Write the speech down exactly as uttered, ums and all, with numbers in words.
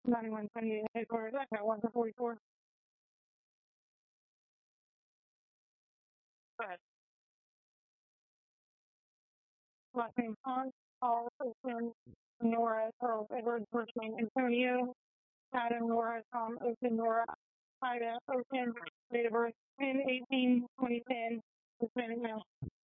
ninety-one twenty-eight headquarters, Echo one for forty-four. Go ahead. Last name Hans, Paul, Ocean, Nora, Charles, Edward, first name Antonio, Adam, Nora, Tom, Ocean, Nora, Ida, Ocean, date of birth ten eighteen twenty ten, Hispanic male.